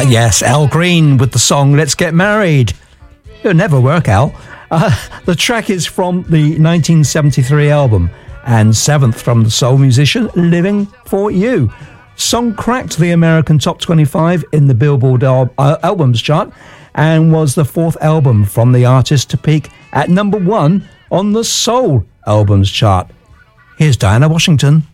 Yes, Al Green with the song Let's Get Married. It'll never work, Al. The track is from the 1973 album and seventh from the soul musician Living For You. Song cracked the American Top 25 in the Billboard Albums chart and was the fourth album from the artist to peak at number one on the Soul Albums chart. Here's Diana Washington.